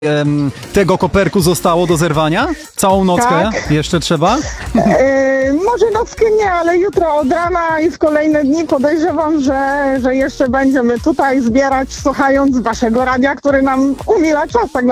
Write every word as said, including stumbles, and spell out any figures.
em, tego koperku zostało do zerwania? Całą nockę Tak. jeszcze trzeba? E, może nockę nie, ale jutro od rana i w kolejne dni podejrzewam, że, że jeszcze będziemy tutaj zbierać, słuchając waszego radia, który nam umila czas tak